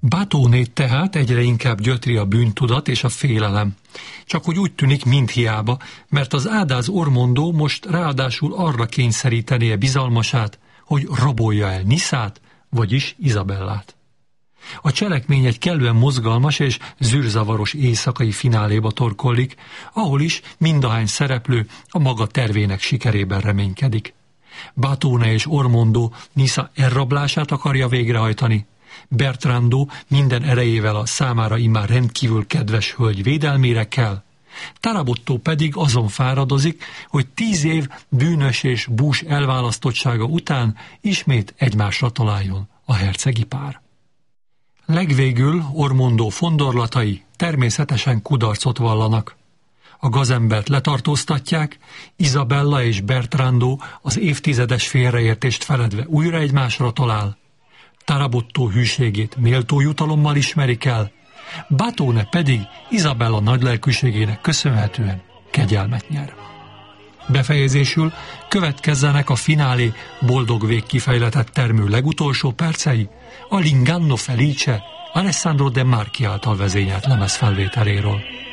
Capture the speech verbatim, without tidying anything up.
Batónét tehát egyre inkább gyötri a bűntudat és a félelem. Csak hogy úgy tűnik, mind hiába, mert az ádáz Ormondó most ráadásul arra kényszerítenie bizalmasát, hogy rabolja el Niszát, vagyis Izabellát. A cselekmény egy kellően mozgalmas és zűrzavaros éjszakai fináléba torkollik, ahol is mindahány szereplő a maga tervének sikerében reménykedik. Batóne és Ormondó Nisza elrablását akarja végrehajtani, Bertrandó minden erejével a számára immár rendkívül kedves hölgy védelmére kell, Tarabottó pedig azon fáradozik, hogy tíz év bűnös és bús elválasztottsága után ismét egymásra találjon a hercegi pár. Legvégül Ormondó fondorlatai természetesen kudarcot vallanak. A gazembert letartóztatják, Izabella és Bertrandó az évtizedes félreértést feledve újra egymásra talál, Tarabottó hűségét méltó jutalommal ismerik el, Batóne pedig Izabella nagylelkűségének köszönhetően kegyelmet nyer. Befejezésül következzenek a finálé boldog végkifejletet termő legutolsó percei a L'inganno felice Alessandro De Marchi által vezényelt lemezfelvételéről.